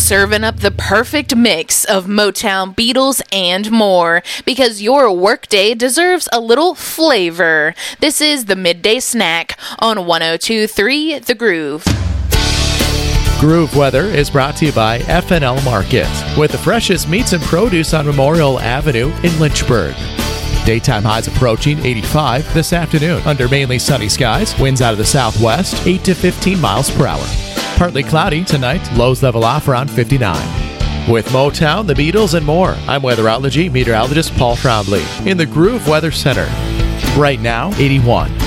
serving up the perfect mix of Motown, Beatles, and more, because your workday deserves a little flavor. This is the Midday Snack on 102.3 The Groove. Groove Weather is brought to you by FNL Market, with the freshest meats and produce on Memorial Avenue in Lynchburg. Daytime highs approaching 85 this afternoon under mainly sunny skies. Winds out of the southwest, 8 to 15 miles per hour. Partly cloudy tonight, lows level off around 59. With Motown, the Beatles, and more, I'm weatherology meteorologist Paul Trombley in the Groove Weather Center. Right now, 81.